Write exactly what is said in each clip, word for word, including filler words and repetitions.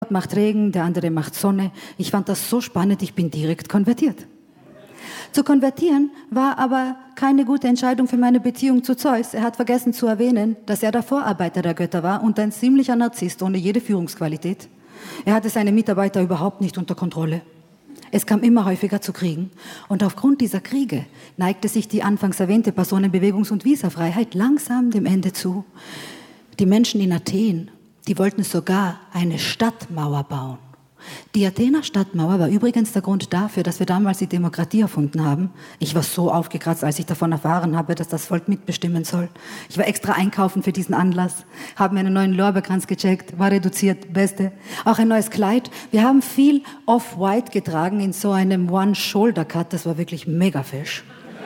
Gott macht Regen, der andere macht Sonne. Ich fand das so spannend, ich bin direkt konvertiert. Zu konvertieren war aber keine gute Entscheidung für meine Beziehung zu Zeus. Er hat vergessen zu erwähnen, dass er der Vorarbeiter der Götter war und ein ziemlicher Narzisst ohne jede Führungsqualität. Er hatte seine Mitarbeiter überhaupt nicht unter Kontrolle. Es kam immer häufiger zu Kriegen und aufgrund dieser Kriege neigte sich die anfangs erwähnte Personenbewegungs- und Visafreiheit langsam dem Ende zu. Die Menschen in Athen, die wollten sogar eine Stadtmauer bauen. Die Athener Stadtmauer war übrigens der Grund dafür, dass wir damals die Demokratie erfunden haben. Ich war so aufgekratzt, als ich davon erfahren habe, dass das Volk mitbestimmen soll. Ich war extra einkaufen für diesen Anlass, habe mir einen neuen Lorbeerkranz gecheckt, war reduziert, beste. Auch ein neues Kleid. Wir haben viel Off-White getragen in so einem One-Shoulder-Cut, das war wirklich mega fesch.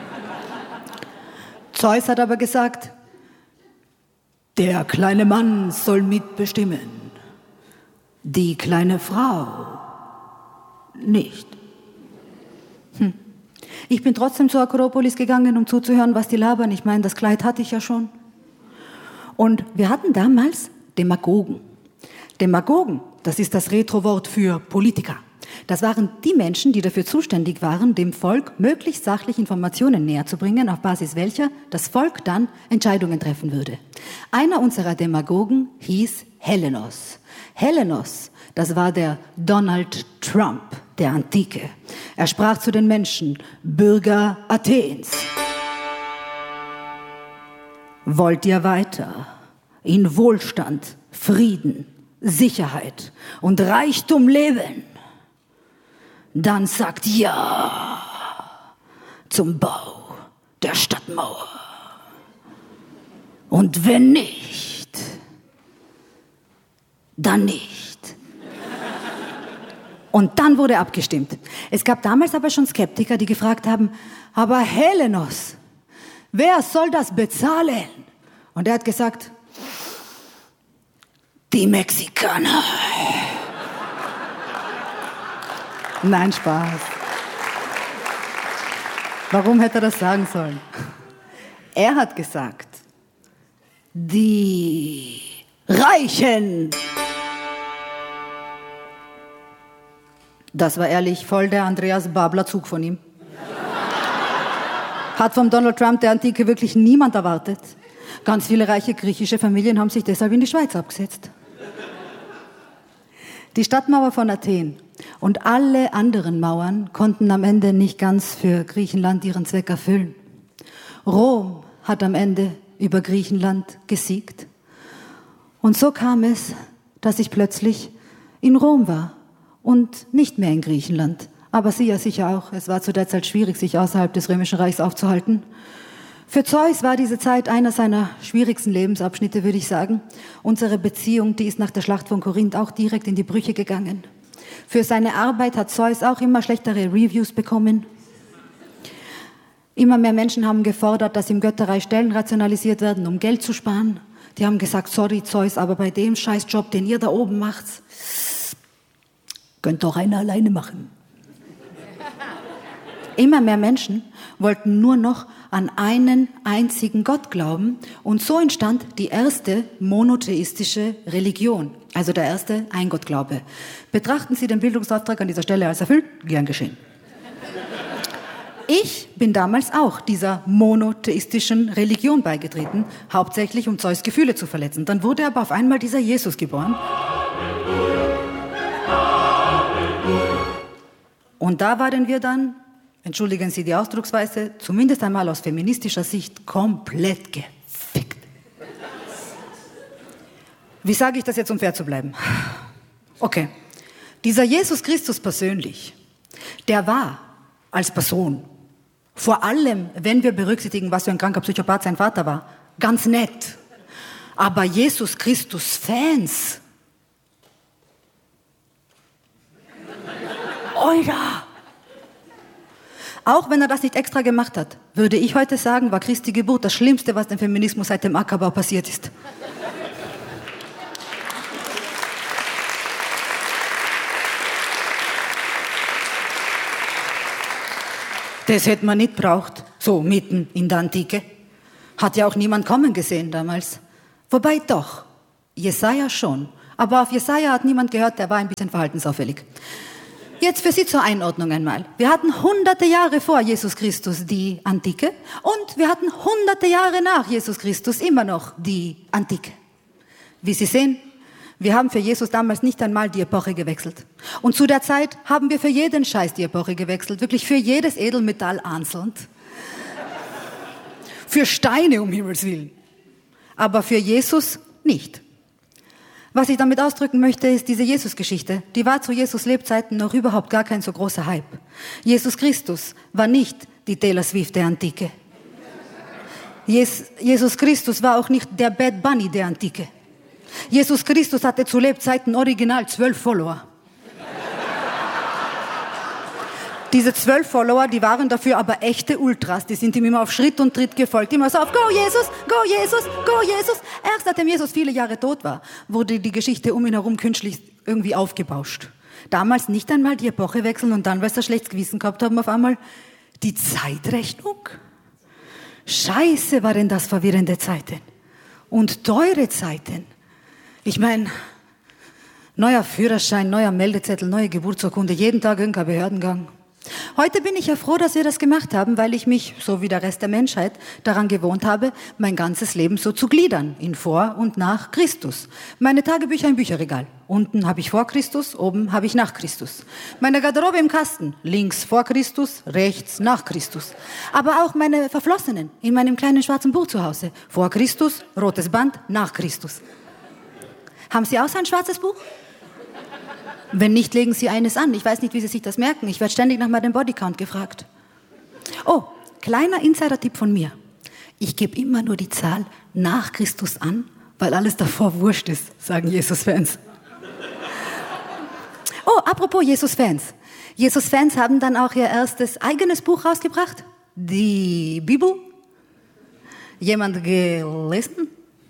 Zeus hat aber gesagt, der kleine Mann soll mitbestimmen. Die kleine Frau nicht. Hm. Ich bin trotzdem zur Akropolis gegangen, um zuzuhören, was die labern. Ich meine, das Kleid hatte ich ja schon. Und wir hatten damals Demagogen. Demagogen, das ist das Retrowort für Politiker. Das waren die Menschen, die dafür zuständig waren, dem Volk möglichst sachlich Informationen näher zu bringen, auf Basis welcher das Volk dann Entscheidungen treffen würde. Einer unserer Demagogen hieß Helenos. Helenos, das war der Donald Trump der Antike. Er sprach zu den Menschen, Bürger Athens. Wollt ihr weiter in Wohlstand, Frieden, Sicherheit und Reichtum leben? Dann sagt ja zum Bau der Stadtmauer. Und wenn nicht, dann nicht. Und dann wurde abgestimmt. Es gab damals aber schon Skeptiker, die gefragt haben, aber Helenos, wer soll das bezahlen? Und er hat gesagt, die Mexikaner. Nein, Spaß. Warum hätte er das sagen sollen? Er hat gesagt, die Reichen. Das war ehrlich voll der Andreas Babler-Zug von ihm. Hat vom Donald Trump der Antike wirklich niemand erwartet. Ganz viele reiche griechische Familien haben sich deshalb in die Schweiz abgesetzt. Die Stadtmauer von Athen und alle anderen Mauern konnten am Ende nicht ganz für Griechenland ihren Zweck erfüllen. Rom hat am Ende über Griechenland gesiegt. Und so kam es, dass ich plötzlich in Rom war und nicht mehr in Griechenland. Aber Sie ja sicher auch. Es war zu der Zeit schwierig, sich außerhalb des Römischen Reichs aufzuhalten. Für Zeus war diese Zeit einer seiner schwierigsten Lebensabschnitte, würde ich sagen. Unsere Beziehung, die ist nach der Schlacht von Korinth auch direkt in die Brüche gegangen. Für seine Arbeit hat Zeus auch immer schlechtere Reviews bekommen. Immer mehr Menschen haben gefordert, dass im Götterreich Stellen rationalisiert werden, um Geld zu sparen. Die haben gesagt, sorry Zeus, aber bei dem Scheißjob, den ihr da oben macht, könnt doch einer alleine machen. Immer mehr Menschen wollten nur noch an einen einzigen Gott glauben und so entstand die erste monotheistische Religion, also der erste Eingottglaube. Betrachten Sie den Bildungsauftrag an dieser Stelle als erfüllt? Gern geschehen. Ich bin damals auch dieser monotheistischen Religion beigetreten, hauptsächlich um Zeus Gefühle zu verletzen. Dann wurde aber auf einmal dieser Jesus geboren. Und da waren wir dann, entschuldigen Sie die Ausdrucksweise, zumindest einmal aus feministischer Sicht komplett gefickt. Wie sage ich das jetzt, um fair zu bleiben? Okay, dieser Jesus Christus persönlich, der war als Person, vor allem, wenn wir berücksichtigen, was für ein kranker Psychopath sein Vater war, ganz nett. Aber Jesus Christus Fans, Oida! Auch wenn er das nicht extra gemacht hat, würde ich heute sagen, war Christi Geburt das Schlimmste, was dem Feminismus seit dem Ackerbau passiert ist. Das hätte man nicht braucht, so mitten in der Antike. Hat ja auch niemand kommen gesehen damals. Wobei doch, Jesaja schon, Aber auf Jesaja hat niemand gehört, der war ein bisschen verhaltensauffällig. Jetzt für Sie zur Einordnung einmal. Wir hatten hunderte Jahre vor Jesus Christus die Antike und wir hatten hunderte Jahre nach Jesus Christus immer noch die Antike. Wie Sie sehen, wir haben für Jesus damals nicht einmal die Epoche gewechselt. Und zu der Zeit haben wir für jeden Scheiß die Epoche gewechselt. Wirklich für jedes Edelmetall einzeln. Für Steine, um Himmels Willen. Aber für Jesus nicht. Was ich damit ausdrücken möchte, ist diese Jesus-Geschichte. Die war zu Jesus Lebzeiten noch überhaupt gar kein so großer Hype. Jesus Christus war nicht die Taylor Swift der Antike. Jesus Christus war auch nicht der Bad Bunny der Antike. Jesus Christus hatte zu Lebzeiten original zwölf Follower. Diese zwölf Follower, die waren dafür aber echte Ultras. Die sind ihm immer auf Schritt und Tritt gefolgt. Immer so auf Go Jesus, Go Jesus, Go Jesus. Erst nachdem Jesus viele Jahre tot war, wurde die Geschichte um ihn herum künstlich irgendwie aufgebauscht. Damals nicht einmal die Epoche wechseln und dann, weil sie ein schlechtes Gewissen gehabt haben, auf einmal die Zeitrechnung. Scheiße, waren das verwirrende Zeiten. Und teure Zeiten. Ich meine, neuer Führerschein, neuer Meldezettel, neue Geburtsurkunde, jeden Tag irgendein Behördengang. Heute bin ich ja froh, dass wir das gemacht haben, weil ich mich, so wie der Rest der Menschheit, daran gewohnt habe, mein ganzes Leben so zu gliedern, in vor und nach Christus. Meine Tagebücher im Bücherregal. Unten habe ich vor Christus, oben habe ich nach Christus. Meine Garderobe im Kasten, links vor Christus, rechts nach Christus. Aber auch meine Verflossenen in meinem kleinen schwarzen Buch zu Hause. Vor Christus, rotes Band, nach Christus. Haben Sie auch so ein schwarzes Buch? Wenn nicht, legen Sie eines an. Ich weiß nicht, wie Sie sich das merken. Ich werde ständig nach meinem Bodycount gefragt. Oh, kleiner Insider-Tipp von mir. Ich gebe immer nur die Zahl nach Christus an, weil alles davor wurscht ist, sagen Jesus-Fans. Oh, apropos Jesus-Fans. Jesus-Fans haben dann auch ihr erstes eigenes Buch rausgebracht. Die Bibel. Jemand gelesen?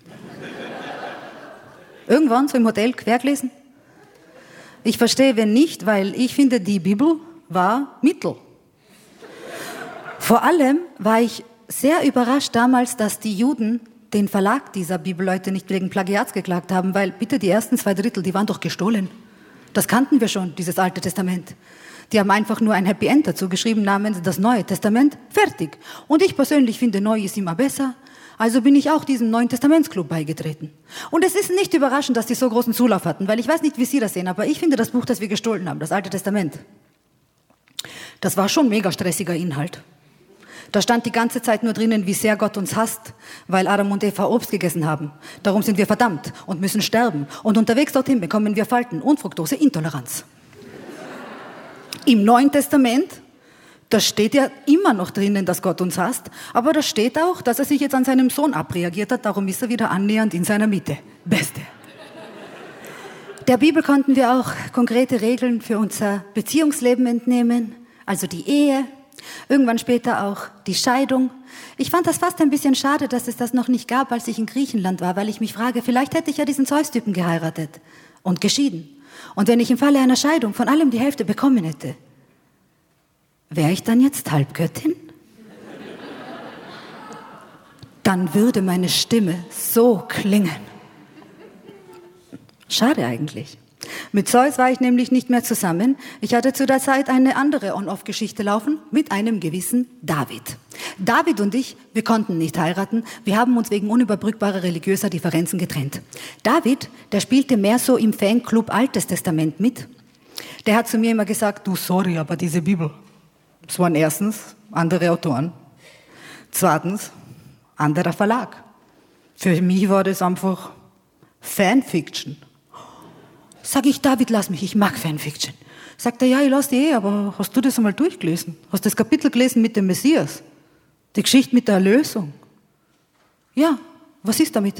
Irgendwann so im Hotel quer gelesen? Ich verstehe, wenn nicht, weil ich finde, die Bibel war Mittel. Vor allem war ich sehr überrascht damals, dass die Juden den Verlag dieser Bibelleute nicht wegen Plagiats geklagt haben, weil bitte die ersten zwei Drittel, die waren doch gestohlen. Das kannten wir schon, dieses Alte Testament. Die haben einfach nur ein Happy End dazu geschrieben namens das Neue Testament, fertig. Und ich persönlich finde, neu ist immer besser. Also bin ich auch diesem Neuen Testamentsclub beigetreten. Und es ist nicht überraschend, dass die so großen Zulauf hatten, weil ich weiß nicht, wie Sie das sehen, aber ich finde das Buch, das wir gestohlen haben, das Alte Testament, das war schon mega stressiger Inhalt. Da stand die ganze Zeit nur drinnen, wie sehr Gott uns hasst, weil Adam und Eva Obst gegessen haben. Darum sind wir verdammt und müssen sterben. Und unterwegs dorthin bekommen wir Falten und Fructoseintoleranz. Im Neuen Testament, da steht ja immer noch drinnen, dass Gott uns hasst, aber da steht auch, dass er sich jetzt an seinem Sohn abreagiert hat, darum ist er wieder annähernd in seiner Mitte. Beste. Der Bibel konnten wir auch konkrete Regeln für unser Beziehungsleben entnehmen, also die Ehe, irgendwann später auch die Scheidung. Ich fand das fast ein bisschen schade, dass es das noch nicht gab, als ich in Griechenland war, weil ich mich frage, vielleicht hätte ich ja diesen Zeus-Typen geheiratet und geschieden. Und wenn ich im Falle einer Scheidung von allem die Hälfte bekommen hätte, wäre ich dann jetzt Halbgöttin? Dann würde meine Stimme so klingen. Schade eigentlich. Mit Zeus war ich nämlich nicht mehr zusammen. Ich hatte zu der Zeit eine andere On-Off-Geschichte laufen mit einem gewissen David. David und ich, wir konnten nicht heiraten. Wir haben uns wegen unüberbrückbarer religiöser Differenzen getrennt. David, der spielte mehr so im Fanclub Altes Testament mit. Der hat zu mir immer gesagt, du, sorry, aber diese Bibel, das waren erstens andere Autoren, zweitens anderer Verlag. Für mich war das einfach Fanfiction. Sag ich, David, lass mich, ich mag Fanfiction. Sagt er, ja, ich lass die eh, aber hast du das einmal durchgelesen? Hast du das Kapitel gelesen mit dem Messias? Die Geschichte mit der Erlösung? Ja, was ist damit?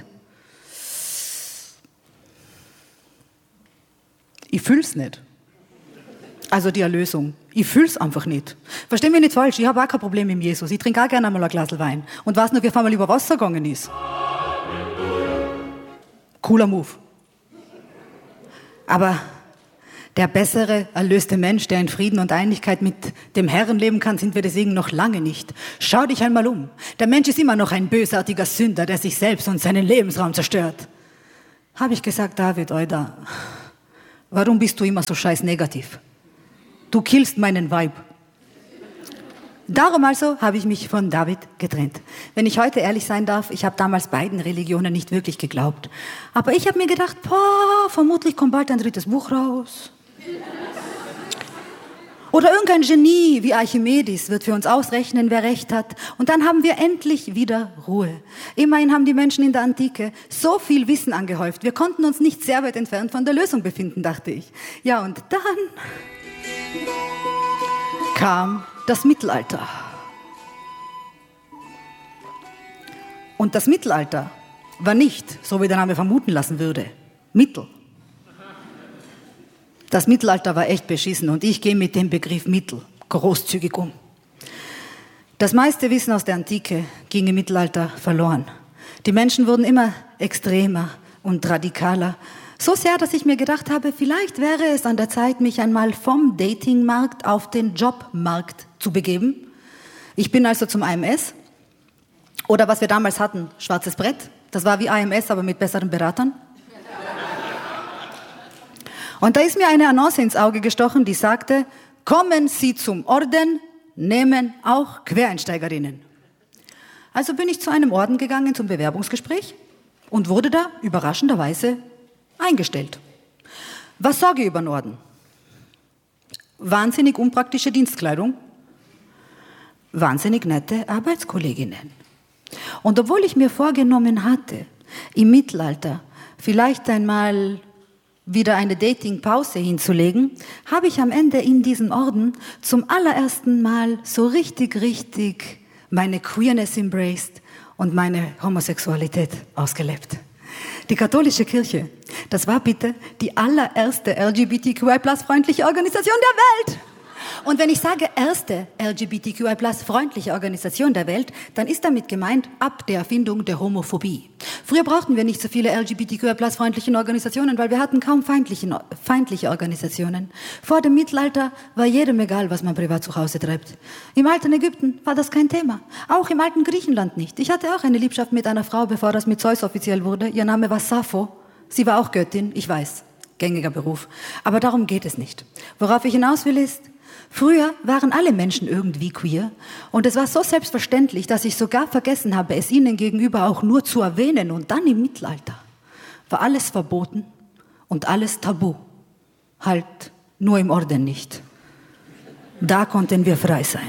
Ich fühl's nicht. Also die Erlösung. Ich fühl's einfach nicht. Verstehen wir nicht falsch, ich habe auch kein Problem mit Jesus. Ich trinke auch gerne einmal ein Glas Wein. Und weiß nur, wie auf einmal über Wasser gegangen ist. Cooler Move. Aber der bessere, erlöste Mensch, der in Frieden und Einigkeit mit dem Herrn leben kann, sind wir deswegen noch lange nicht. Schau dich einmal um. Der Mensch ist immer noch ein bösartiger Sünder, der sich selbst und seinen Lebensraum zerstört. habe ich gesagt, David, Oida, warum bist du immer so scheiß negativ? Du killst meinen Vibe. Darum also habe ich mich von David getrennt. Wenn ich heute ehrlich sein darf, ich habe damals beiden Religionen nicht wirklich geglaubt. Aber ich habe mir gedacht, boah, vermutlich kommt bald ein drittes Buch raus. Oder irgendein Genie wie Archimedes wird für uns ausrechnen, wer recht hat. Und dann haben wir endlich wieder Ruhe. Immerhin haben die Menschen in der Antike so viel Wissen angehäuft. Wir konnten uns nicht sehr weit entfernt von der Lösung befinden, dachte ich. Ja, und dann kam das Mittelalter. Und das Mittelalter war nicht, so wie der Name vermuten lassen würde, Mittel. Das Mittelalter war echt beschissen und ich gehe mit dem Begriff Mittel großzügig um. Das meiste Wissen aus der Antike ging im Mittelalter verloren. Die Menschen wurden immer extremer und radikaler. So sehr, dass ich mir gedacht habe, vielleicht wäre es an der Zeit, mich einmal vom Datingmarkt auf den Jobmarkt zu begeben. Ich bin also zum A M S oder was wir damals hatten, schwarzes Brett. Das war wie A M S, aber mit besseren Beratern. Und da ist mir eine Annonce ins Auge gestochen, die sagte, kommen Sie zum Orden, nehmen auch Quereinsteigerinnen. Also bin ich zu einem Orden gegangen zum Bewerbungsgespräch und wurde da überraschenderweise eingestellt. Was sage ich über den Orden? Wahnsinnig unpraktische Dienstkleidung, wahnsinnig nette Arbeitskolleginnen. Und obwohl ich mir vorgenommen hatte, im Mittelalter vielleicht einmal wieder eine Dating-Pause hinzulegen, habe ich am Ende in diesem Orden zum allerersten Mal so richtig, richtig meine Queerness embraced und meine Homosexualität ausgelebt. Die katholische Kirche, das war bitte die allererste L G B T Q I Plus freundliche Organisation der Welt. Und wenn ich sage erste L G B T Q I Plus freundliche Organisation der Welt, dann ist damit gemeint ab der Erfindung der Homophobie. Früher brauchten wir nicht so viele L G B T Q I Plus freundliche Organisationen, weil wir hatten kaum feindliche, feindliche Organisationen. Vor dem Mittelalter war jedem egal, was man privat zu Hause treibt. Im alten Ägypten war das kein Thema. Auch im alten Griechenland nicht. Ich hatte auch eine Liebschaft mit einer Frau, bevor das mit Zeus offiziell wurde. Ihr Name war Sappho. Sie war auch Göttin, ich weiß. Gängiger Beruf. Aber darum geht es nicht. Worauf ich hinaus will ist, früher waren alle Menschen irgendwie queer und es war so selbstverständlich, dass ich sogar vergessen habe, es ihnen gegenüber auch nur zu erwähnen. Und dann im Mittelalter war alles verboten und alles tabu. Halt nur im Orden nicht. Da konnten wir frei sein.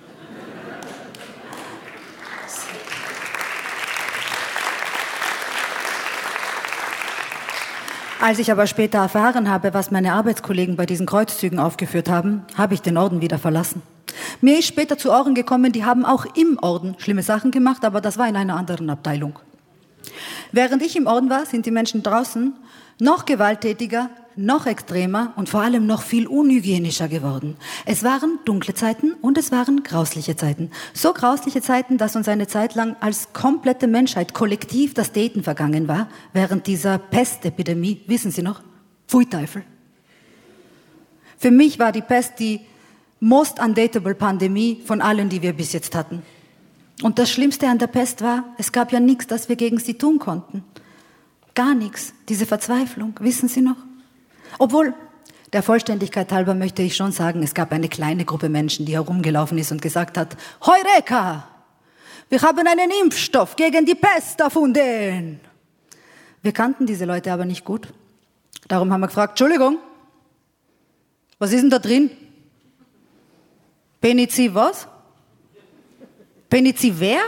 Als ich aber später erfahren habe, was meine Arbeitskollegen bei diesen Kreuzzügen aufgeführt haben, habe ich den Orden wieder verlassen. Mir ist später zu Ohren gekommen, die haben auch im Orden schlimme Sachen gemacht, aber das war in einer anderen Abteilung. Während ich im Orden war, sind die Menschen draußen noch gewalttätiger, noch extremer und vor allem noch viel unhygienischer geworden. Es waren dunkle Zeiten und es waren grausliche Zeiten. So grausliche Zeiten, dass uns eine Zeit lang als komplette Menschheit kollektiv das Daten vergangen war, während dieser Pestepidemie, wissen Sie noch? Pfui Teufel. Für mich war die Pest die most undateable Pandemie von allen, die wir bis jetzt hatten. Und das Schlimmste an der Pest war, es gab ja nichts, das wir gegen sie tun konnten. Gar nichts. Diese Verzweiflung, wissen Sie noch? Obwohl, der Vollständigkeit halber möchte ich schon sagen, es gab eine kleine Gruppe Menschen, die herumgelaufen ist und gesagt hat, Heureka! Wir haben einen Impfstoff gegen die Pest erfunden! Wir kannten diese Leute aber nicht gut. Darum haben wir gefragt, Entschuldigung, was ist denn da drin? Penicillin was? Penicillin wer?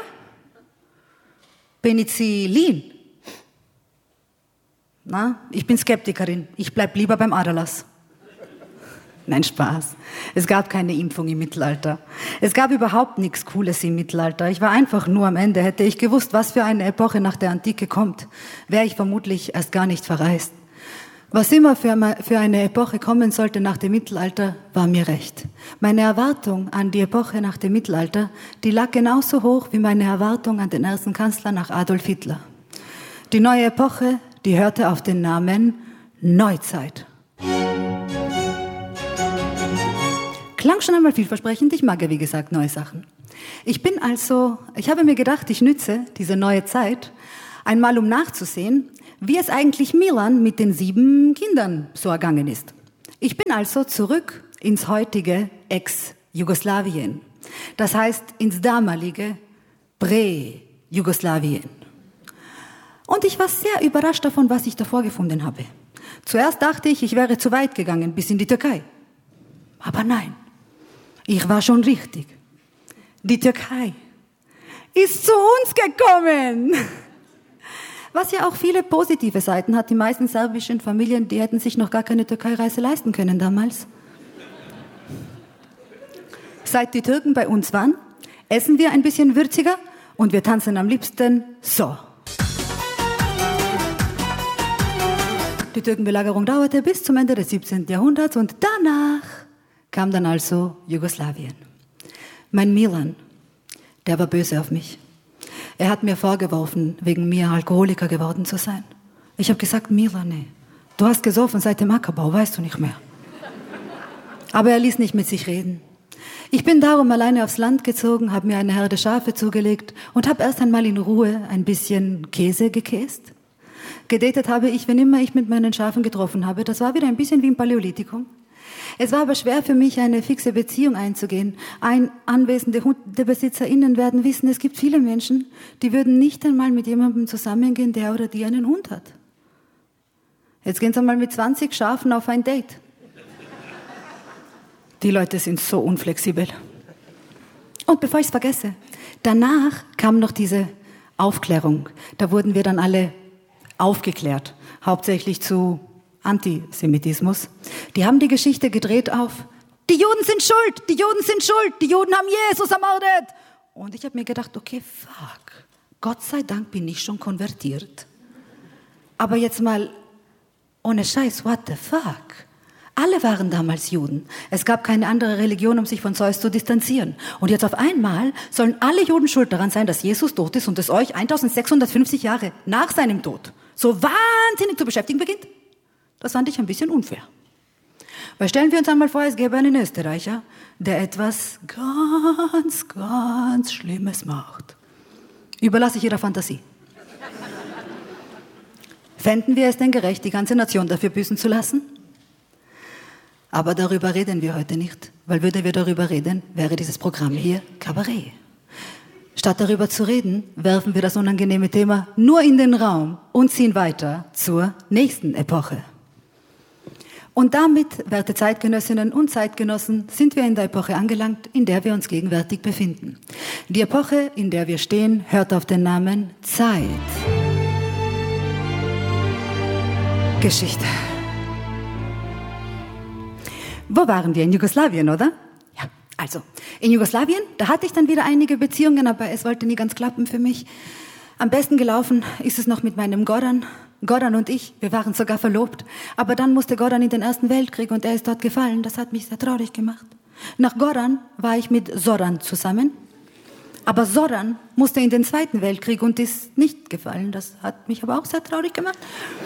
Penicillin. Na, ich bin Skeptikerin. Ich bleib lieber beim Aderlass. Nein, Spaß. Es gab keine Impfung im Mittelalter. Es gab überhaupt nichts Cooles im Mittelalter. Ich war einfach nur am Ende. Hätte ich gewusst, was für eine Epoche nach der Antike kommt, wäre ich vermutlich erst gar nicht verreist. Was immer für, für eine Epoche kommen sollte nach dem Mittelalter, war mir recht. Meine Erwartung an die Epoche nach dem Mittelalter, die lag genauso hoch wie meine Erwartung an den ersten Kanzler nach Adolf Hitler. Die neue Epoche, die hörte auf den Namen Neuzeit. Klang schon einmal vielversprechend, ich mag ja wie gesagt neue Sachen. Ich bin also, ich habe mir gedacht, ich nütze diese neue Zeit Einmal um nachzusehen, wie es eigentlich Milan mit den sieben Kindern so ergangen ist. Ich bin also zurück ins heutige Ex-Jugoslawien. Das heißt ins damalige Prä-Jugoslawien. Und ich war sehr überrascht davon, was ich da vorgefunden habe. Zuerst dachte ich, ich wäre zu weit gegangen, bis in die Türkei. Aber nein, ich war schon richtig. Die Türkei ist zu uns gekommen. Was ja auch viele positive Seiten hat. Die meisten serbischen Familien, die hätten sich noch gar keine Türkei-Reise leisten können damals. Seit die Türken bei uns waren, essen wir ein bisschen würziger und wir tanzen am liebsten so. Die Türkenbelagerung dauerte bis zum Ende des siebzehnten Jahrhunderts und danach kam dann also Jugoslawien. Mein Milan, der war böse auf mich. Er hat mir vorgeworfen, wegen mir Alkoholiker geworden zu sein. Ich habe gesagt, Milan, nee, du hast gesoffen seit dem Ackerbau, weißt du nicht mehr. Aber er ließ nicht mit sich reden. Ich bin darum alleine aufs Land gezogen, habe mir eine Herde Schafe zugelegt und habe erst einmal in Ruhe ein bisschen Käse gekäst. Gedatet habe ich, wenn immer ich mit meinen Schafen getroffen habe. Das war wieder ein bisschen wie im Paläolithikum. Es war aber schwer für mich, eine fixe Beziehung einzugehen. Ein anwesende HundebesitzerInnen werden wissen, es gibt viele Menschen, die würden nicht einmal mit jemandem zusammengehen, der oder die einen Hund hat. Jetzt gehen Sie mal mit zwanzig Schafen auf ein Date. Die Leute sind so unflexibel. Und bevor ich es vergesse, danach kam noch diese Aufklärung. Da wurden wir dann alle aufgeklärt, hauptsächlich zu Antisemitismus. Die haben die Geschichte gedreht auf, die Juden sind schuld, die Juden sind schuld, die Juden haben Jesus ermordet. Und ich habe mir gedacht, okay, fuck, Gott sei Dank bin ich schon konvertiert. Aber jetzt mal, ohne Scheiß, what the fuck? Alle waren damals Juden. Es gab keine andere Religion, um sich von Zeus zu distanzieren. Und jetzt auf einmal sollen alle Juden schuld daran sein, dass Jesus tot ist und es euch eintausendsechshundertfünfzig Jahre nach seinem Tod so wahnsinnig zu beschäftigen beginnt. Das fand ich ein bisschen unfair. Weil stellen wir uns einmal vor, es gäbe einen Österreicher, der etwas ganz, ganz Schlimmes macht. Überlasse ich Ihrer Fantasie. Fänden wir es denn gerecht, die ganze Nation dafür büßen zu lassen? Aber darüber reden wir heute nicht, weil würden wir darüber reden, wäre dieses Programm hier Kabarett. Statt darüber zu reden, werfen wir das unangenehme Thema nur in den Raum und ziehen weiter zur nächsten Epoche. Und damit, werte Zeitgenössinnen und Zeitgenossen, sind wir in der Epoche angelangt, in der wir uns gegenwärtig befinden. Die Epoche, in der wir stehen, hört auf den Namen Zeit. Geschichte. Wo waren wir? In Jugoslawien, oder? Ja, also, in Jugoslawien, da hatte ich dann wieder einige Beziehungen, aber es wollte nie ganz klappen für mich. Am besten gelaufen ist es noch mit meinem Goran. Goran und ich, wir waren sogar verlobt. Aber dann musste Goran in den Ersten Weltkrieg und er ist dort gefallen. Das hat mich sehr traurig gemacht. Nach Goran war ich mit Zoran zusammen. Aber Zoran musste in den Zweiten Weltkrieg und ist nicht gefallen. Das hat mich aber auch sehr traurig gemacht.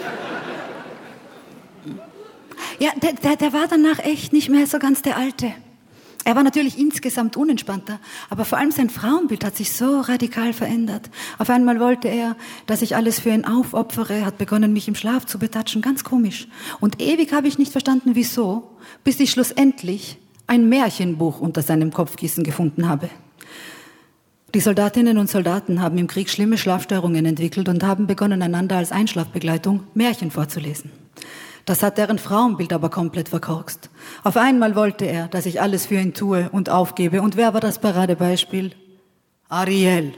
Ja, der, der, der war danach echt nicht mehr so ganz der Alte. Er war natürlich insgesamt unentspannter, aber vor allem sein Frauenbild hat sich so radikal verändert. Auf einmal wollte er, dass ich alles für ihn aufopfere, hat begonnen, mich im Schlaf zu betatschen, ganz komisch. Und ewig habe ich nicht verstanden, wieso, bis ich schlussendlich ein Märchenbuch unter seinem Kopfkissen gefunden habe. Die Soldatinnen und Soldaten haben im Krieg schlimme Schlafstörungen entwickelt und haben begonnen, einander als Einschlafbegleitung Märchen vorzulesen. Das hat deren Frauenbild aber komplett verkorkst. Auf einmal wollte er, dass ich alles für ihn tue und aufgebe. Und wer war das Paradebeispiel? Ariel.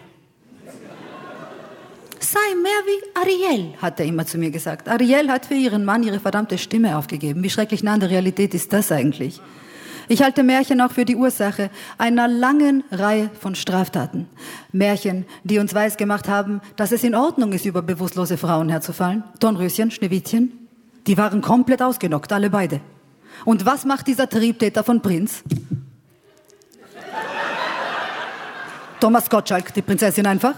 Sei mehr wie Ariel, hat er immer zu mir gesagt. Ariel hat für ihren Mann ihre verdammte Stimme aufgegeben. Wie schrecklich nah an der Realität ist das eigentlich? Ich halte Märchen auch für die Ursache einer langen Reihe von Straftaten. Märchen, die uns weisgemacht haben, dass es in Ordnung ist, über bewusstlose Frauen herzufallen. Dornröschen, Schneewittchen. Die waren komplett ausgenockt, alle beide. Und was macht dieser Triebtäter von Prinz? Thomas Gottschalk, die Prinzessin einfach.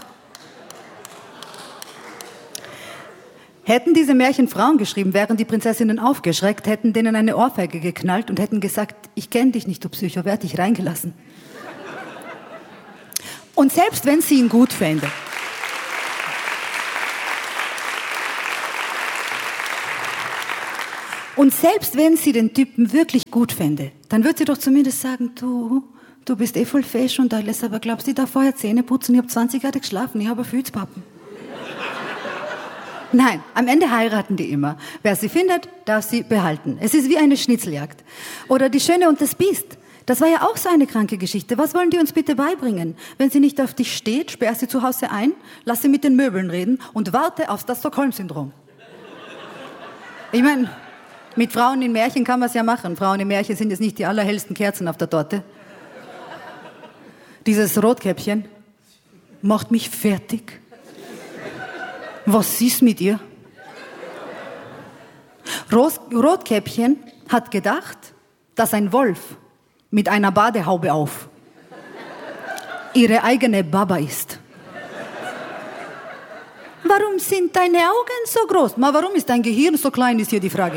Hätten diese Märchen Frauen geschrieben, wären die Prinzessinnen aufgeschreckt, hätten denen eine Ohrfeige geknallt und hätten gesagt, ich kenne dich nicht, du Psycho, wer hat dich reingelassen? Und selbst wenn sie ihn gut fände, Und selbst wenn sie den Typen wirklich gut fände, dann würde sie doch zumindest sagen, du, du bist eh voll fesch und alles, aber glaubst du, ich darf vorher Zähne putzen, ich habe zwanzig Jahre geschlafen, ich habe viel zu pappen. Nein, am Ende heiraten die immer. Wer sie findet, darf sie behalten. Es ist wie eine Schnitzeljagd. Oder die Schöne und das Biest. Das war ja auch so eine kranke Geschichte. Was wollen die uns bitte beibringen? Wenn sie nicht auf dich steht, sperr sie zu Hause ein, lass sie mit den Möbeln reden und warte auf das Stockholm-Syndrom. Ich meine, mit Frauen in Märchen kann man es ja machen. Frauen in Märchen sind jetzt nicht die allerhellsten Kerzen auf der Torte. Dieses Rotkäppchen macht mich fertig. Was ist mit ihr? Ros- Rotkäppchen hat gedacht, dass ein Wolf mit einer Badehaube auf ihre eigene Baba ist. Warum sind deine Augen so groß? Ma, warum ist dein Gehirn so klein, ist hier die Frage.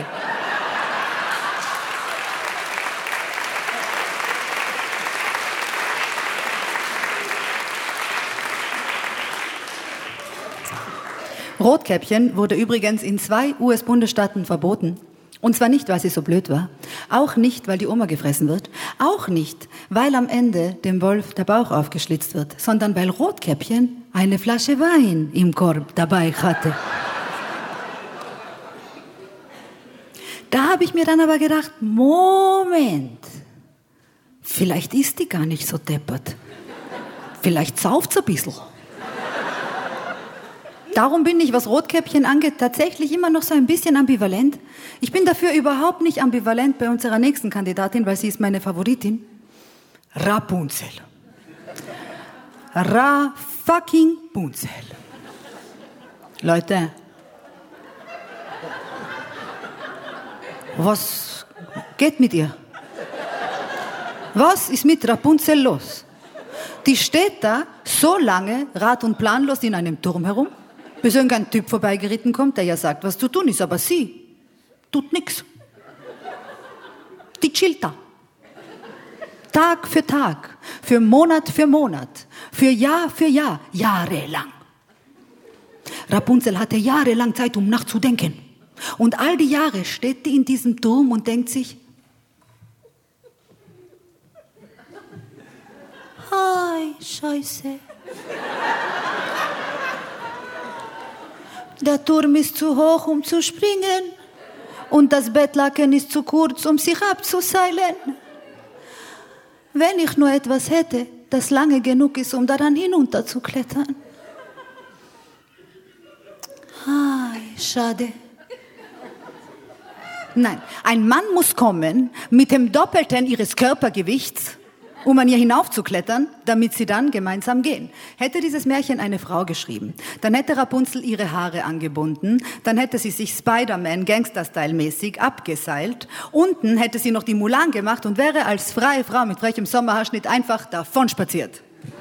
Rotkäppchen wurde übrigens in zwei U S-Bundesstaaten verboten. Und zwar nicht, weil sie so blöd war, auch nicht, weil die Oma gefressen wird, auch nicht, weil am Ende dem Wolf der Bauch aufgeschlitzt wird, sondern weil Rotkäppchen eine Flasche Wein im Korb dabei hatte. Da habe ich mir dann aber gedacht, Moment, vielleicht ist die gar nicht so deppert. Vielleicht sauft sie ein bisschen. Darum bin ich, was Rotkäppchen angeht, tatsächlich immer noch so ein bisschen ambivalent. Ich bin dafür überhaupt nicht ambivalent bei unserer nächsten Kandidatin, weil sie ist meine Favoritin. Rapunzel. Ra fucking Punzel. Leute, was geht mit ihr? Was ist mit Rapunzel los? Die steht da so lange rat- und planlos in einem Turm herum, bis irgendein Typ vorbeigeritten kommt, der ja sagt, was zu tun ist, aber sie tut nichts. Die chillt da. Tag für Tag, für Monat für Monat, für Jahr für Jahr, jahrelang. Rapunzel hatte jahrelang Zeit, um nachzudenken. Und all die Jahre steht die in diesem Turm und denkt sich, hi, Scheiße. Der Turm ist zu hoch, um zu springen. Und das Bettlaken ist zu kurz, um sich abzuseilen. Wenn ich nur etwas hätte, das lange genug ist, um daran hinunterzuklettern. Ai, schade. Nein, ein Mann muss kommen mit dem Doppelten ihres Körpergewichts, um an ihr hinaufzuklettern, damit sie dann gemeinsam gehen. Hätte dieses Märchen eine Frau geschrieben, dann hätte Rapunzel ihre Haare angebunden, dann hätte sie sich Spider-Man Gangster-Style-mäßig abgeseilt, unten hätte sie noch die Mulan gemacht und wäre als freie Frau mit frechem Sommerhaarschnitt einfach davon spaziert.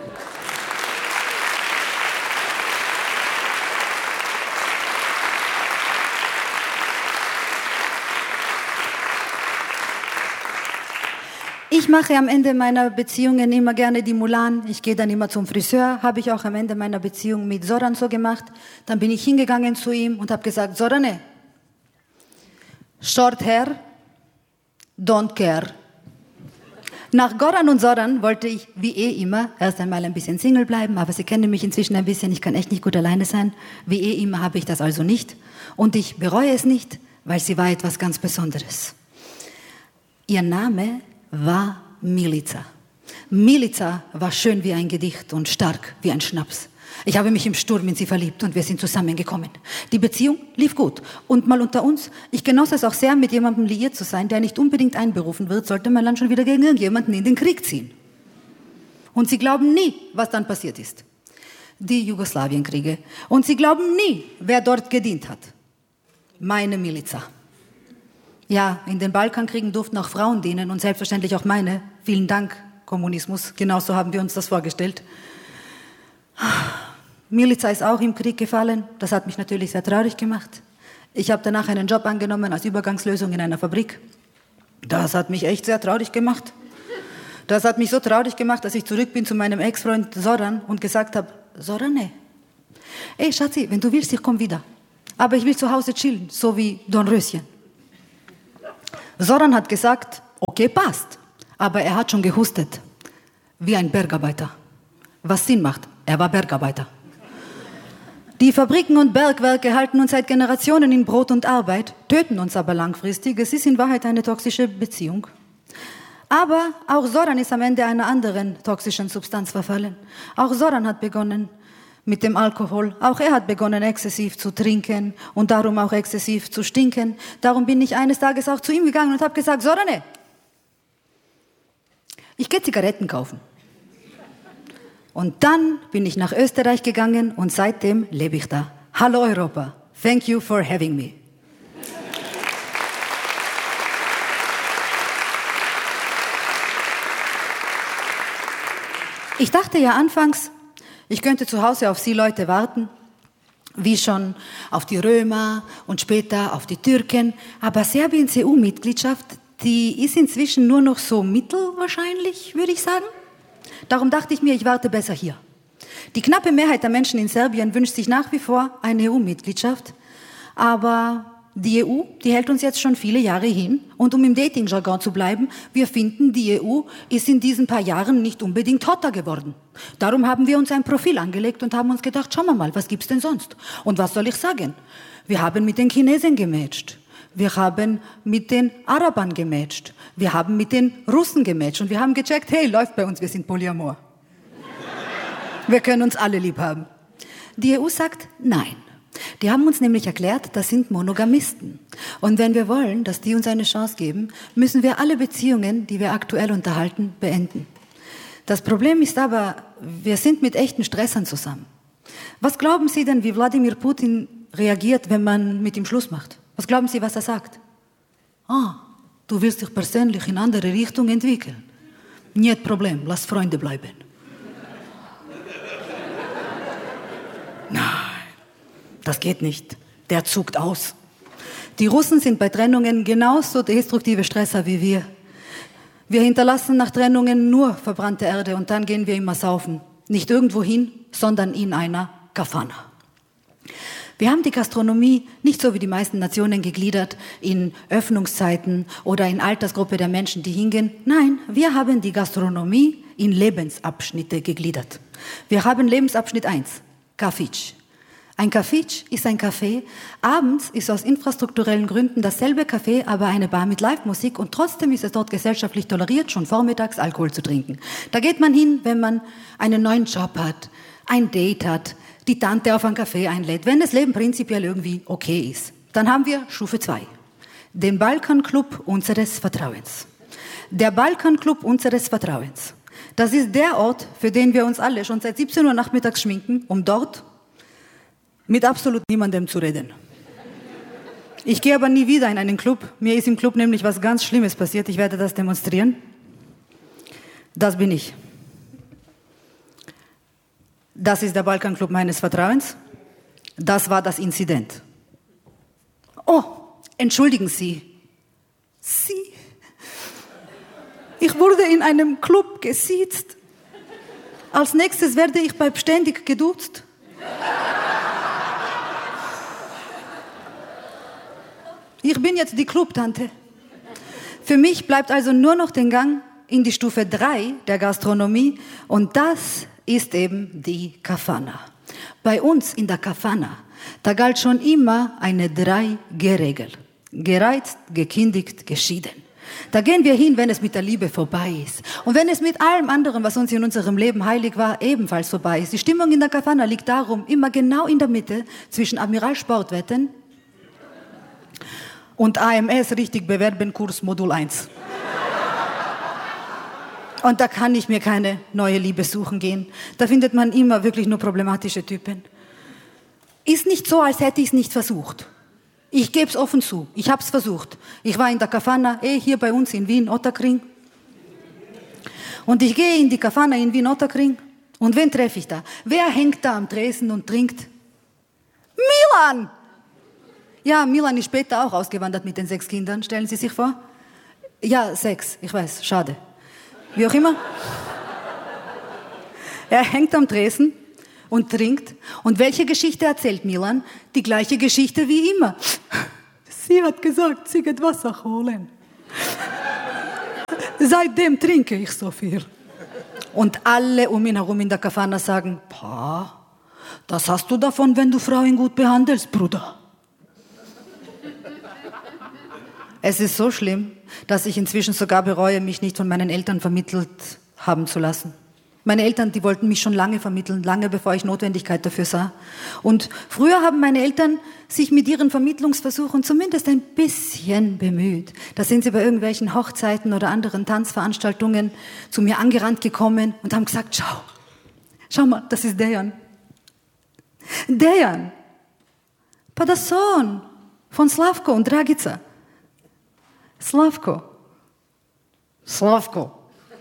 Ich mache am Ende meiner Beziehungen immer gerne die Mulan. Ich gehe dann immer zum Friseur. Habe ich auch am Ende meiner Beziehung mit Zoran so gemacht. Dann bin ich hingegangen zu ihm und habe gesagt, Zorane, short hair, don't care. Nach Goran und Zoran wollte ich, wie eh immer, erst einmal ein bisschen Single bleiben, aber Sie kennen mich inzwischen ein bisschen, ich kann echt nicht gut alleine sein. Wie eh immer habe ich das also nicht. Und ich bereue es nicht, weil sie war etwas ganz Besonderes. Ihr Name war Milica. Milica war schön wie ein Gedicht und stark wie ein Schnaps. Ich habe mich im Sturm in sie verliebt und wir sind zusammengekommen. Die Beziehung lief gut. Und mal unter uns, ich genoss es auch sehr, mit jemandem liiert zu sein, der nicht unbedingt einberufen wird, sollte mein Land schon wieder gegen irgendjemanden in den Krieg ziehen. Und Sie glauben nie, was dann passiert ist. Die Jugoslawienkriege. Und Sie glauben nie, wer dort gedient hat. Meine Milica. Ja, in den Balkankriegen durften auch Frauen dienen und selbstverständlich auch meine. Vielen Dank, Kommunismus. Genauso haben wir uns das vorgestellt. Milica ist auch im Krieg gefallen. Das hat mich natürlich sehr traurig gemacht. Ich habe danach einen Job angenommen als Übergangslösung in einer Fabrik. Das hat mich echt sehr traurig gemacht. Das hat mich so traurig gemacht, dass ich zurück bin zu meinem Ex-Freund Zoran und gesagt habe, Zorane, ey Schatzi, wenn du willst, ich komm wieder. Aber ich will zu Hause chillen, so wie Dornröschen. Zoran hat gesagt, okay, passt. Aber er hat schon gehustet, wie ein Bergarbeiter. Was Sinn macht, er war Bergarbeiter. Die Fabriken und Bergwerke halten uns seit Generationen in Brot und Arbeit, töten uns aber langfristig. Es ist in Wahrheit eine toxische Beziehung. Aber auch Zoran ist am Ende einer anderen toxischen Substanz verfallen. Auch Zoran hat begonnen mit dem Alkohol. Auch er hat begonnen, exzessiv zu trinken und darum auch exzessiv zu stinken. Darum bin ich eines Tages auch zu ihm gegangen und habe gesagt, Zorane, ich gehe Zigaretten kaufen. Und dann bin ich nach Österreich gegangen und seitdem lebe ich da. Hallo Europa, thank you for having me. Ich dachte ja anfangs, ich könnte zu Hause auf Sie Leute warten, wie schon auf die Römer und später auf die Türken. Aber Serbiens E U-Mitgliedschaft, die ist inzwischen nur noch so mittelwahrscheinlich, würde ich sagen. Darum dachte ich mir, ich warte besser hier. Die knappe Mehrheit der Menschen in Serbien wünscht sich nach wie vor eine E U-Mitgliedschaft. Aber die E U, die hält uns jetzt schon viele Jahre hin. Und um im Dating-Jargon zu bleiben, wir finden, die E U ist in diesen paar Jahren nicht unbedingt hotter geworden. Darum haben wir uns ein Profil angelegt und haben uns gedacht, schauen wir mal, was gibt's denn sonst? Und was soll ich sagen? Wir haben mit den Chinesen gematcht. Wir haben mit den Arabern gematcht. Wir haben mit den Russen gematcht. Und wir haben gecheckt, hey, läuft bei uns, wir sind Polyamor. Wir können uns alle lieb haben. Die E U sagt nein. Die haben uns nämlich erklärt, das sind Monogamisten. Und wenn wir wollen, dass die uns eine Chance geben, müssen wir alle Beziehungen, die wir aktuell unterhalten, beenden. Das Problem ist aber, wir sind mit echten Stressern zusammen. Was glauben Sie denn, wie Wladimir Putin reagiert, wenn man mit ihm Schluss macht? Was glauben Sie, was er sagt? Ah, du willst dich persönlich in andere Richtung entwickeln. Nicht Problem, lass Freunde bleiben. Nein, das geht nicht. Der zuckt aus. Die Russen sind bei Trennungen genauso destruktive Stresser wie wir. Wir hinterlassen nach Trennungen nur verbrannte Erde und dann gehen wir immer saufen. Nicht irgendwo hin, sondern in einer Kafana. Wir haben die Gastronomie nicht so wie die meisten Nationen gegliedert in Öffnungszeiten oder in Altersgruppe der Menschen, die hingehen. Nein, wir haben die Gastronomie in Lebensabschnitte gegliedert. Wir haben Lebensabschnitt eins, Kafić. Ein Kafić ist ein Café. Abends ist aus infrastrukturellen Gründen dasselbe Café, aber eine Bar mit Live-Musik und trotzdem ist es dort gesellschaftlich toleriert, schon vormittags Alkohol zu trinken. Da geht man hin, wenn man einen neuen Job hat, ein Date hat, die Tante auf einen Kaffee einlädt, wenn das Leben prinzipiell irgendwie okay ist. Dann haben wir Stufe zwei, den Balkanclub unseres Vertrauens. Der Balkanclub unseres Vertrauens. Das ist der Ort, für den wir uns alle schon seit siebzehn Uhr nachmittags schminken, um dort mit absolut niemandem zu reden. Ich gehe aber nie wieder in einen Club. Mir ist im Club nämlich was ganz Schlimmes passiert. Ich werde das demonstrieren. Das bin ich. Das ist der Balkanclub meines Vertrauens. Das war das Inzident. Oh, entschuldigen Sie. Sie? Ich wurde in einem Club gesiezt. Als nächstes werde ich bei ständig geduzt. Ich bin jetzt die Clubtante. Für mich bleibt also nur noch den Gang in die Stufe drei der Gastronomie und das ist eben die Kafana. Bei uns in der Kafana, da galt schon immer eine drei G-Regel. Gereizt, gekündigt, geschieden. Da gehen wir hin, wenn es mit der Liebe vorbei ist. Und wenn es mit allem anderen, was uns in unserem Leben heilig war, ebenfalls vorbei ist. Die Stimmung in der Kafana liegt darum immer genau in der Mitte zwischen Admiral Sportwetten und A M S richtig bewerben Kurs Modul eins. Und da kann ich mir keine neue Liebe suchen gehen. Da findet man immer wirklich nur problematische Typen. Ist nicht so, als hätte ich es nicht versucht. Ich gebe es offen zu. Ich habe es versucht. Ich war in der Kafana, eh hier bei uns in Wien, Ottakring. Und ich gehe in die Kafana in Wien, Ottakring. Und wen treffe ich da? Wer hängt da am Tresen und trinkt? Milan! Ja, Milan ist später auch ausgewandert mit den sechs Kindern. Stellen Sie sich vor? Ja, sechs. Ich weiß, schade. Wie auch immer. Er hängt am Tresen und trinkt. Und welche Geschichte erzählt Milan? Die gleiche Geschichte wie immer. Sie hat gesagt, sie geht Wasser holen. Seitdem trinke ich so viel. Und alle um ihn herum in der Kafana sagen, Pa, das hast du davon, wenn du Frauen gut behandelst, Bruder. Es ist so schlimm, dass ich inzwischen sogar bereue, mich nicht von meinen Eltern vermittelt haben zu lassen. Meine Eltern, die wollten mich schon lange vermitteln, lange bevor ich Notwendigkeit dafür sah. Und früher haben meine Eltern sich mit ihren Vermittlungsversuchen zumindest ein bisschen bemüht. Da sind sie bei irgendwelchen Hochzeiten oder anderen Tanzveranstaltungen zu mir angerannt gekommen und haben gesagt, schau, schau mal, das ist Dejan. Dejan, pa der Sohn von Slavko und Dragica. Slavko. Slavko.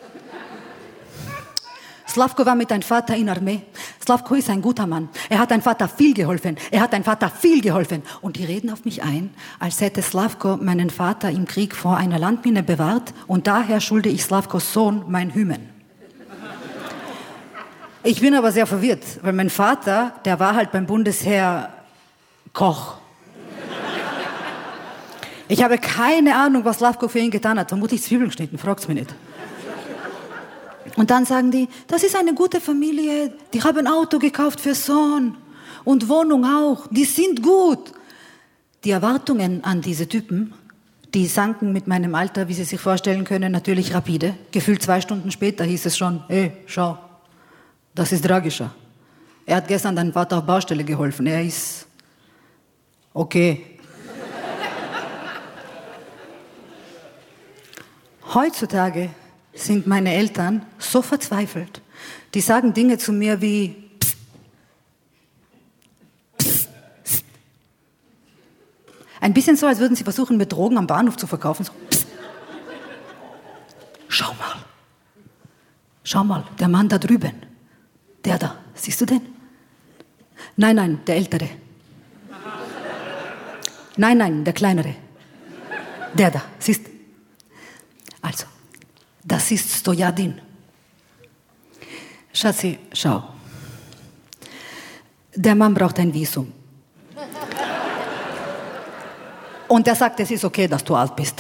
Slavko war mit deinem Vater in der Armee. Slavko ist ein guter Mann. Er hat deinem Vater viel geholfen. Er hat deinem Vater viel geholfen. Und die reden auf mich ein, als hätte Slavko meinen Vater im Krieg vor einer Landmine bewahrt und daher schulde ich Slavkos Sohn mein Hymen. Ich bin aber sehr verwirrt, weil mein Vater, der war halt beim Bundesheer Koch. Ich habe keine Ahnung, was Slavko für ihn getan hat. Vermutlich Zwiebeln geschnitten, fragt's mich nicht. Und dann sagen die, das ist eine gute Familie, die haben ein Auto gekauft für Sohn und Wohnung auch, die sind gut. Die Erwartungen an diese Typen, die sanken mit meinem Alter, wie Sie sich vorstellen können, natürlich rapide. Gefühlt zwei Stunden später hieß es schon, hey, schau, das ist Dragischer. Er hat gestern deinem Vater auf Baustelle geholfen, er ist okay. Heutzutage sind meine Eltern so verzweifelt. Die sagen Dinge zu mir wie Psst, Psst, Psst. Ein bisschen so, als würden sie versuchen, mir Drogen am Bahnhof zu verkaufen. So, Psst. Schau mal. Schau mal, der Mann da drüben. Der da. Siehst du den? Nein, nein, der Ältere. Nein, nein, der Kleinere. Der da. Siehst du? Also. Das ist Stojadin. Schatzi, schau. Der Mann braucht ein Visum. Und er sagt, es ist okay, dass du alt bist.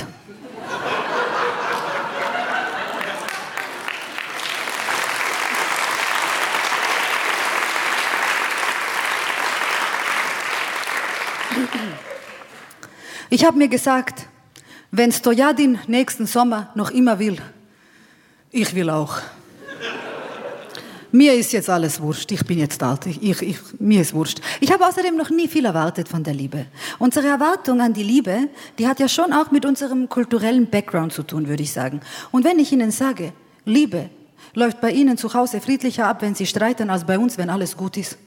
Ich habe mir gesagt, wenn Stojadin nächsten Sommer noch immer will, ich will auch. Mir ist jetzt alles wurscht. Ich bin jetzt alt. Ich, ich, ich, mir ist wurscht. Ich habe außerdem noch nie viel erwartet von der Liebe. Unsere Erwartung an die Liebe, die hat ja schon auch mit unserem kulturellen Background zu tun, würde ich sagen. Und wenn ich Ihnen sage, Liebe läuft bei Ihnen zu Hause friedlicher ab, wenn Sie streiten, als bei uns, wenn alles gut ist.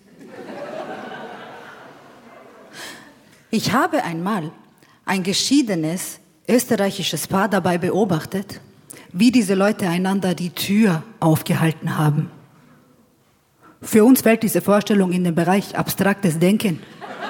Ich habe einmal ein geschiedenes österreichisches Paar dabei beobachtet, wie diese Leute einander die Tür aufgehalten haben. Für uns fällt diese Vorstellung in den Bereich abstraktes Denken.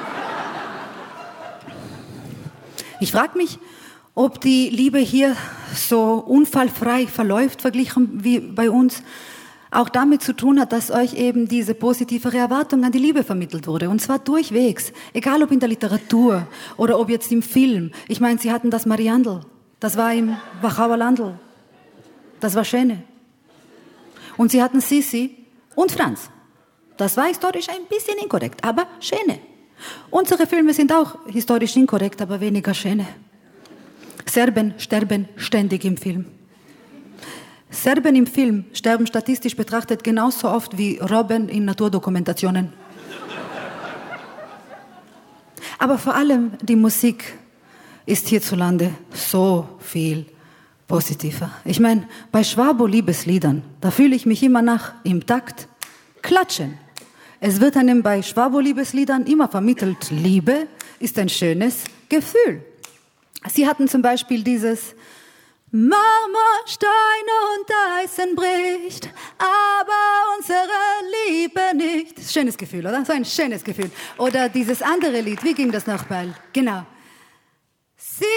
Ich frage mich, ob die Liebe hier so unfallfrei verläuft, verglichen wie bei uns, auch damit zu tun hat, dass euch eben diese positivere Erwartung an die Liebe vermittelt wurde. Und zwar durchwegs, egal ob in der Literatur oder ob jetzt im Film. Ich meine, sie hatten das Mariandl, das war im Wachauer Landl. Das war Schöne. Und sie hatten Sissi und Franz. Das war historisch ein bisschen inkorrekt, aber Schöne. Unsere Filme sind auch historisch inkorrekt, aber weniger Schöne. Serben sterben ständig im Film. Serben im Film sterben statistisch betrachtet genauso oft wie Robben in Naturdokumentationen. Aber vor allem die Musik ist hierzulande so viel positiver. Ich meine, bei Schwabo-Liebesliedern, da fühle ich mich immer nach im Takt klatschen. Es wird einem bei Schwabo-Liebesliedern immer vermittelt, Liebe ist ein schönes Gefühl. Sie hatten zum Beispiel dieses Marmorsteine und Eisen bricht, aber unsere Liebe nicht. Das ist ein schönes Gefühl, oder? So ein schönes Gefühl. Oder dieses andere Lied, wie ging das nochmal? Genau. Sieben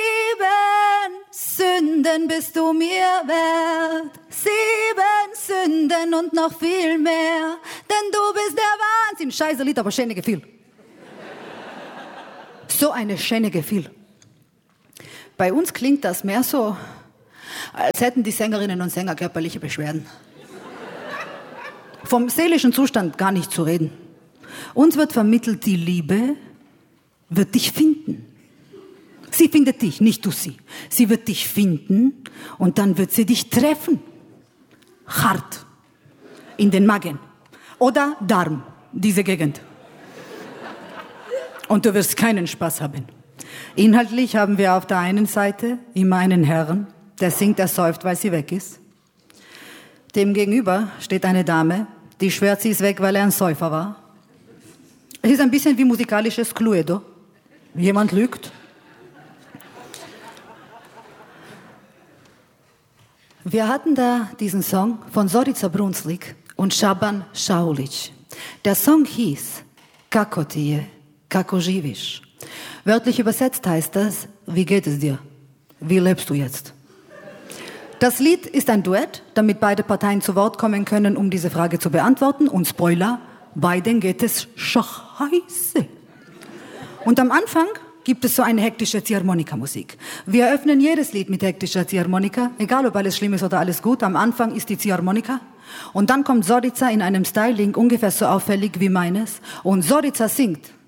Sünden bist du mir wert, sieben Sünden und noch viel mehr, denn du bist der Wahnsinn. Scheiße Lied, aber schöne Gefühl. So eine schöne Gefühl. Bei uns klingt das mehr so, als hätten die Sängerinnen und Sänger körperliche Beschwerden. Vom seelischen Zustand gar nicht zu reden. Uns wird vermittelt, die Liebe wird dich finden. Sie findet dich, nicht du sie. Sie wird dich finden und dann wird sie dich treffen. Hart. In den Magen. Oder Darm, diese Gegend. Und du wirst keinen Spaß haben. Inhaltlich haben wir auf der einen Seite immer einen Herrn, der singt, er säuft, weil sie weg ist. Dem gegenüber steht eine Dame, die schwört, sie ist weg, weil er ein Säufer war. Es ist ein bisschen wie musikalisches Cluedo. Jemand lügt. Wir hatten da diesen Song von Zorica Brunslik und Shaban Šaulić. Der Song hieß Kako ti je, kako živiš. Wörtlich übersetzt heißt das, wie geht es dir? Wie lebst du jetzt? Das Lied ist ein Duett, damit beide Parteien zu Wort kommen können, um diese Frage zu beantworten. Und Spoiler, beiden geht es scheiße. Und am Anfang gibt es so eine hektische Ziehharmonika-Musik. Wir eröffnen jedes Lied mit hektischer Ziehharmonika, egal ob alles schlimm ist oder alles gut. Am Anfang ist die Ziehharmonika. Und dann kommt Zorica in einem Styling ungefähr so auffällig wie meines. Und Zorica singt.